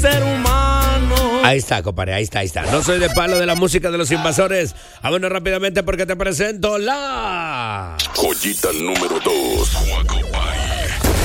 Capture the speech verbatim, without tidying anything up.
ser humano. Ahí está, compadre, ahí está, ahí está. No soy de palo de la música de los invasores. Vámonos rápidamente porque te presento la joyita número dos.